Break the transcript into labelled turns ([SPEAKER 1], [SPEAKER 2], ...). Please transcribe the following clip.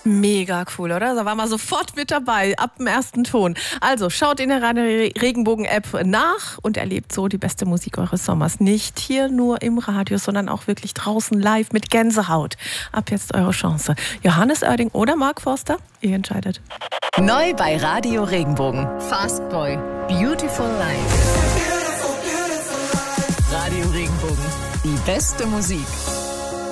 [SPEAKER 1] Mega cool, oder? Da war man sofort mit dabei, ab dem ersten Ton. Also schaut in der Radio Regenbogen-App nach und erlebt so die beste Musik eures Sommers. Nicht hier nur im Radio, sondern auch wirklich draußen live mit Gänsehaut. Ab jetzt eure Chance. Johannes Oerding oder Mark Forster? Ihr entscheidet.
[SPEAKER 2] Neu bei Radio Regenbogen. Fast Boy. Beautiful Life. Radio Regenbogen. Die beste Musik.